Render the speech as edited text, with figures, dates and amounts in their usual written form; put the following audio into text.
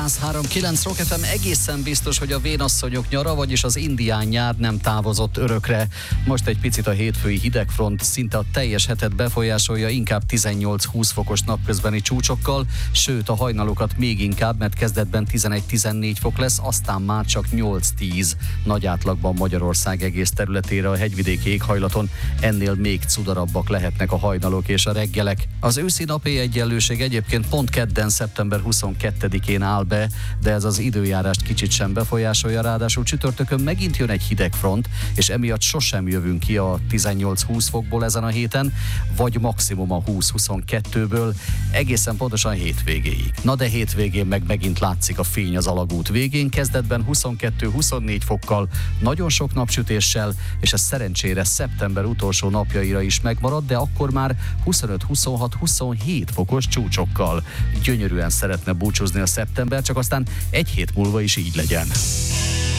103.9 Rock FM, egészen biztos, hogy a vénasszonyok nyara, vagyis az indián nyár nem távozott örökre. Most egy picit a hétfői hidegfront szinte a teljes hetet befolyásolja, inkább 18-20 fokos napközbeni csúcsokkal, sőt a hajnalokat még inkább, mert kezdetben 11-14 fok lesz, aztán már csak 8-10. Nagy átlagban Magyarország egész területére a hegyvidéki éghajlaton ennél még cudarabbak lehetnek a hajnalok és a reggelek. Az őszi napi egyenlőség egyébként pont kedden, szeptember 22-én áll be, de ez az időjárást kicsit sem befolyásolja, ráadásul csütörtökön megint jön egy hidegfront, és emiatt sosem jövünk ki a 18-20 fokból ezen a héten, vagy maximum a 20-22-ből, egészen pontosan hétvégéig. Na de hétvégén meg megint látszik a fény az alagút végén, kezdetben 22-24 fokkal, nagyon sok napsütéssel, és ez szerencsére szeptember utolsó napjaira is megmarad, de akkor már 25-26-27 fokos csúcsokkal. Gyönyörűen szeretne búcsúzni a szeptember, csak aztán egy hét múlva is így legyen.